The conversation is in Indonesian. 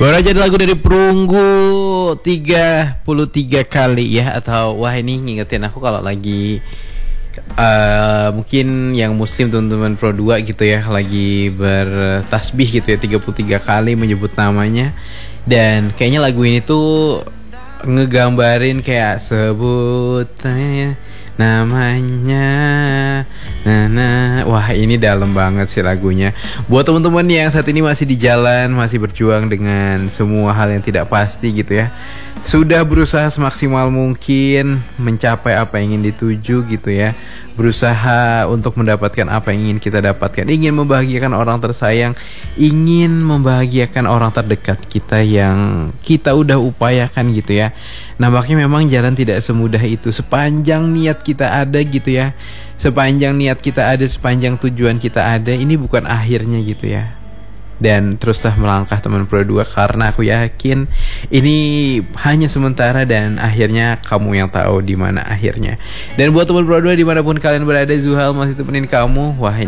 Baru aja ada lagu dari Perunggu 33 kali ya. Atau wah ini ngingetin aku kalau lagi mungkin yang muslim teman-teman Pro 2 gitu ya, lagi bertasbih gitu ya 33 kali menyebut namanya. Dan kayaknya lagu ini tuh ngegambarin kayak sebutnya namanya. Nah, wah ini dalam banget sih lagunya. Buat teman-teman yang saat ini masih di jalan, masih berjuang dengan semua hal yang tidak pasti gitu ya, sudah berusaha semaksimal mungkin mencapai apa yang ingin dituju gitu ya, berusaha untuk mendapatkan apa yang ingin kita dapatkan, ingin membahagiakan orang tersayang, ingin membahagiakan orang terdekat kita yang kita udah upayakan gitu ya. Nampaknya memang jalan tidak semudah itu. Sepanjang niat kita ada gitu ya, sepanjang niat kita ada, sepanjang tujuan kita ada, ini bukan akhirnya gitu ya. Dan teruslah melangkah teman Pro 2, karena aku yakin ini hanya sementara dan akhirnya kamu yang tahu di mana akhirnya. Dan buat teman Pro 2 dimanapun kalian berada, Zuhal masih temenin kamu. Wah